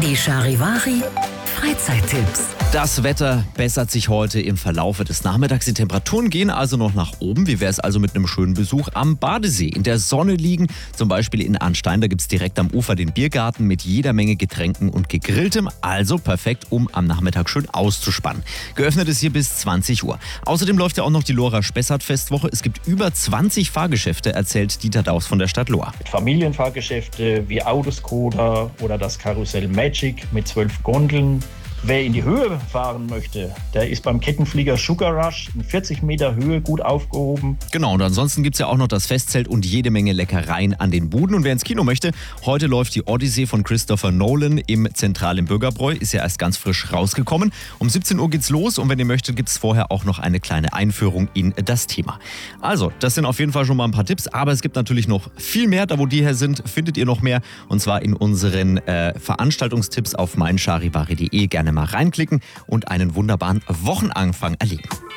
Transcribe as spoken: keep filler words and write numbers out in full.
Die Charivari Freizeittipps. Das Wetter bessert sich heute im Verlaufe des Nachmittags. Die Temperaturen gehen also noch nach oben. Wie wäre es also mit einem schönen Besuch am Badesee? In der Sonne liegen, zum Beispiel in Arnstein. Da gibt es direkt am Ufer den Biergarten mit jeder Menge Getränken und Gegrilltem. Also perfekt, um am Nachmittag schön auszuspannen. Geöffnet ist hier bis zwanzig Uhr. Außerdem läuft ja auch noch die Lora-Spessart-Festwoche. Es gibt über zwanzig Fahrgeschäfte, erzählt Dieter Daus von der Stadt Lohr. Familienfahrgeschäfte wie Autoscooter oder das Karussell Magic mit zwölf Gondeln. Wer in die Höhe fahren möchte, der ist beim Kettenflieger Sugar Rush in vierzig Meter Höhe gut aufgehoben. Genau, und ansonsten gibt es ja auch noch das Festzelt und jede Menge Leckereien an den Buden. Und wer ins Kino möchte, heute läuft die Odyssee von Christopher Nolan im Zentral im Bürgerbräu. Ist ja erst ganz frisch rausgekommen. Um siebzehn Uhr geht's los und wenn ihr möchtet, gibt es vorher auch noch eine kleine Einführung in das Thema. Also, das sind auf jeden Fall schon mal ein paar Tipps, aber es gibt natürlich noch viel mehr. Da, wo die her sind, findet ihr noch mehr. Und zwar in unseren äh, Veranstaltungstipps auf mein charivari punkt de. Gerne mal reinklicken und einen wunderbaren Wochenanfang erleben.